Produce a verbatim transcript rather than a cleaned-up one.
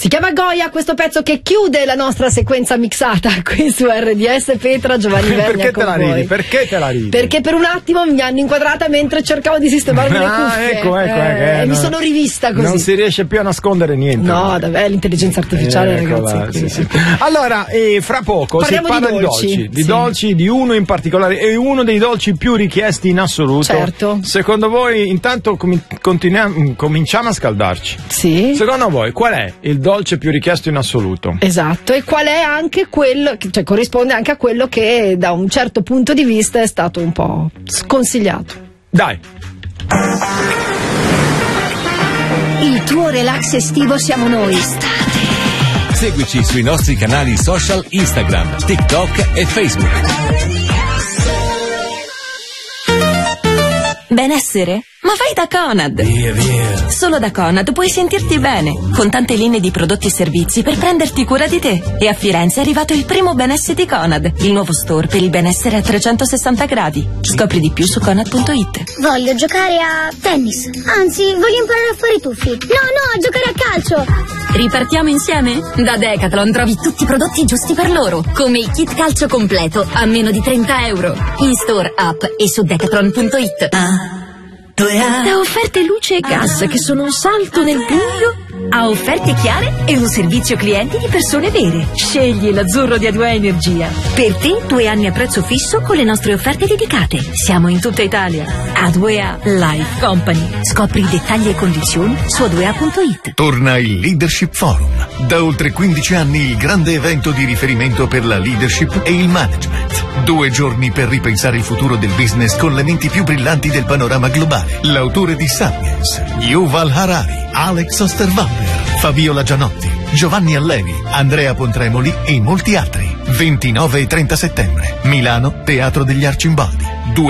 Si chiama Goya questo pezzo che chiude la nostra sequenza mixata qui su R D S. Petra, Giovanni Vernia Perché con te la voi. ridi? Perché te la ridi? Perché per un attimo mi hanno inquadrata mentre cercavo di sistemarmi le Ah, cuffie. ecco, ecco, eh, ecco, eh, e no. mi sono rivista così. Non si riesce più a nascondere niente. No, davvero, l'intelligenza artificiale, Eh, ragazzi. eccola, qui, sì, sì. ecco. Allora, eh, fra poco Parliamo si parla di di dolci, dolci, di sì. dolci, di uno in particolare, è uno dei dolci più richiesti in assoluto. Certo. Secondo voi, intanto com- continuiamo, cominciamo a scaldarci. Sì. Secondo voi, qual è il dolce più richiesto in assoluto? Esatto, e qual è anche quello, cioè corrisponde anche a quello che da un certo punto di vista è stato un po' sconsigliato. Dai. Il tuo relax estivo siamo noi. Seguici sui nostri canali social Instagram, TikTok e Facebook. Benessere? Ma vai da Conad! Via, via. Solo da Conad puoi sentirti bene, con tante linee di prodotti e servizi per prenderti cura di te. E a Firenze è arrivato il primo Benessere di Conad, il nuovo store per il benessere a trecentosessanta gradi. Scopri di più su conad punto it. Voglio giocare a tennis. Anzi, voglio imparare a fare i tuffi. No, no, a giocare a calcio. Ripartiamo insieme? Da Decathlon trovi tutti i prodotti giusti per loro, come il kit calcio completo a meno di trenta euro. In store, app e su decathlon punto it. Da offerte luce e gas che sono un salto nel buio A offerte chiare e un servizio clienti di persone vere. Scegli l'azzurro di A due A Energia. Per te due anni a prezzo fisso con le nostre offerte dedicate. Siamo in tutta Italia. A due A Life Company. Scopri i dettagli e condizioni su a due a punto it. Torna il Leadership Forum. Da oltre quindici anni il grande evento di riferimento per la leadership e il management. Due giorni per ripensare il futuro del business con le menti più brillanti del panorama globale. L'autore di Sapiens, Yuval Harari, Alex Osterwalder, Fabiola Gianotti, Giovanni Allevi, Andrea Pontremoli e molti altri. ventinove e trenta settembre. Milano, Teatro degli Arcimboldi.